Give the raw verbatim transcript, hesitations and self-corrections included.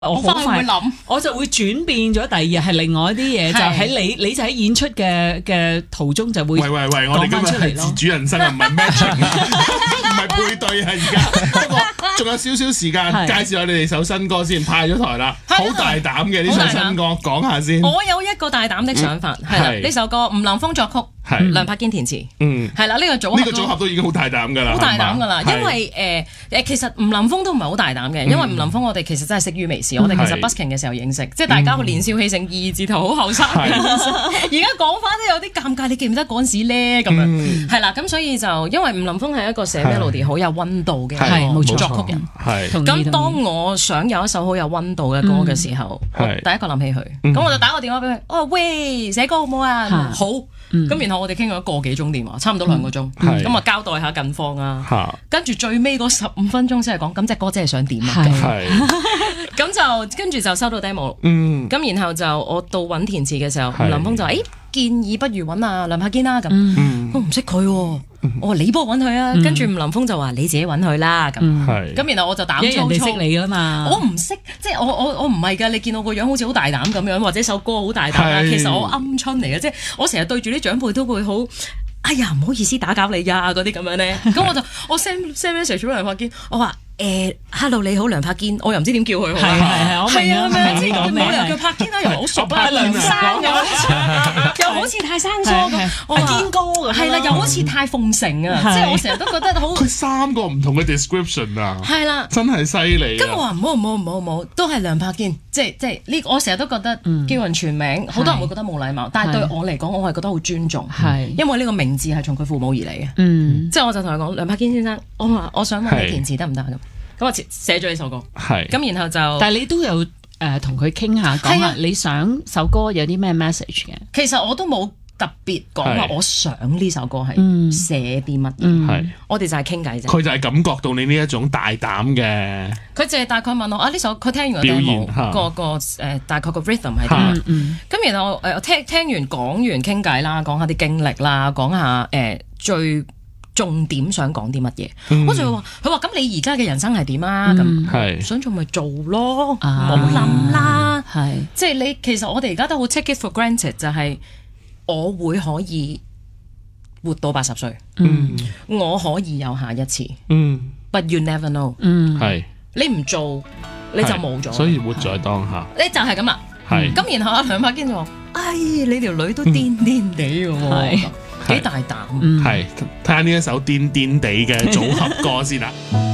我好快諗，我就會轉變咗第二日係另外一啲嘢，就喺你你就喺演出嘅嘅途中就會喂喂喂，我哋今日係自主人生啊，唔係 matching 啊，唔係配對啊，而家不過仲有少少時間，介紹下你哋首新歌先，派咗台啦，好大膽嘅呢首新歌，講下先。 我有一個大膽的想法，係啦，呢首歌吳林峰作曲，梁柏堅填詞，嗯，係啦，呢個組合呢個組合都已經好大膽㗎啦， 好大膽㗎啦，因為誒誒，其實吳林峰都唔係好大膽嘅，因為吳林峰我哋其實真係識於微時，我哋其實 busking 嘅時候認識，即係大家年少氣盛，二字頭好後生。而家講翻都有啲尷尬，你記唔記得嗰陣時咧？咁樣係啦，咁所以就因為吳林峰係一個寫 melody 好有溫度嘅作曲人，係咁當我想有一首好有溫度嘅歌嘅時候，我第一個諗起佢，咁我就打個電話俾佢，哦喂，寫歌好唔好啊？好。咁然後我哋傾咗個幾鐘電話，差唔多兩個鐘，咁啊交代下近況啊，跟住最尾嗰十五分鐘先係講，咁隻歌真係想點啊？咁就跟住就收到 demo，咁然後就我到揾填詞嘅時候，吳林峰就誒建議不如揾阿梁柏堅啦，咁我唔識佢，我話你幫我揾佢啊，跟住吳林峰就話你自己揾佢啦，咁咁然後我就膽粗粗， 識你噶嘛， 我唔識，即係我我我唔係㗎，你見我個樣好似好大膽咁樣，或者首歌好大膽啊，其實我鵪鶉嚟嘅，即係我成日對住啲長輩都會好，哎呀唔好意思打攪你呀嗰啲咁樣咧，咁我就我 send send message 俾梁柏堅，我話誒 hello 你好梁柏堅，我又唔知點叫佢好， 係係係，我明啊， 即係冇理由叫柏堅啦，又好熟啊，梁生又好似又好似太生疏咁，我話堅哥咁，係啦，又好似太奉承啊，即係我成日都覺得好， 佢三個唔同嘅 description 啊， 係啦， 真係犀利。 咁我話唔好唔好唔好唔好，都係梁柏堅，即係即係呢，我成日都覺得叫人全名，好多人會覺得冇禮貌，但係對我嚟講，我係覺得好尊重，係因為呢個名字係從佢父母而嚟嘅，嗯，即係我就同佢講梁柏堅先生，我話我想問你填詞得唔得咁。咁我寫咗呢首歌，係咁然後就， 但係你都有誒同佢傾下，講下你想首歌有啲咩 message 嘅。 其實我都冇特別講話，我想呢首歌係寫啲乜嘢，係我哋就係傾偈啫。 佢就係感覺到你呢一種大膽嘅。 佢就係大概問我啊，呢首佢聽完個 demo 個個誒大概個 rhythm 係點，咁然後誒聽聽完講完傾偈啦，講下啲經歷啦，講下誒最重點想講啲乜嘢？嗯、我就話佢話咁你而家嘅人生係點啊？咁、嗯、想做咪做咯，冇諗啦。係即係你其實我哋而家都好 take it for granted， 就係我會可以活到八十歲，嗯，我可以有下一次，嗯 ，but you never know， 嗯，係你唔做你就冇咗， 所以活在當下， 你就係咁啦。係咁，然後阿梁柏堅就話：哎，你條女都癲癲地嘅喎。幾大膽， 係睇下呢一首癲癲地嘅組合歌先啦。